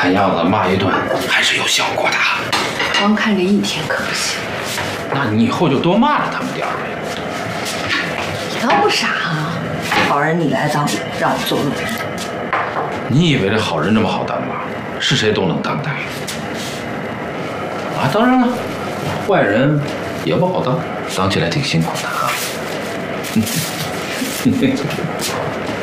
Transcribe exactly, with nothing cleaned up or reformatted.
看样子骂一顿还是有效果的。 光看这一天可不行。 那你以后就多骂了他们点儿呗。 你倒不傻啊！好人你来当，让我做恶人。 你以为这好人这么好当吗？是谁都能当的。啊，当然了，坏人也不好当，当起来挺辛苦的啊。